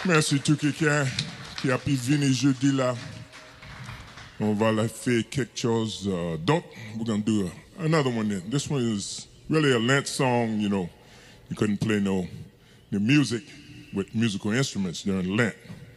Merci tout quelqu'un qui a pu venir jeudi là. On va la faire quelque chose d'autre. We're going to do another one then. This one is really a Lent song, you couldn't play no music with musical instruments during Lent.